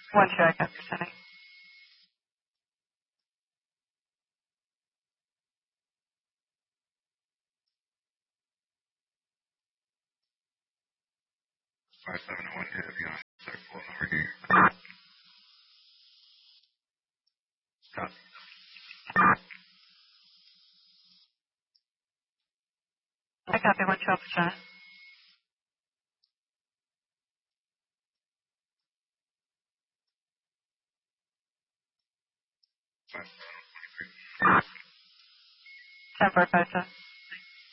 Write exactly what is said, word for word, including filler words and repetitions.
One check after sending. five seven one to beyond. Start pulling over here. Stop. I copy one twelve percent. Five seven one three. Ten four five seven.